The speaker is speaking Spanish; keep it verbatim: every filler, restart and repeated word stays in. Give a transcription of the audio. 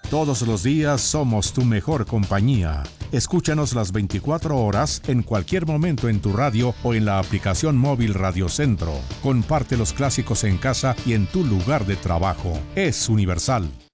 Todos los días somos tu mejor compañía. Escúchanos las veinticuatro horas en cualquier momento en tu radio o en la aplicación móvil Radio Centro. Comparte los clásicos en casa y en tu lugar de trabajo. Es Universal.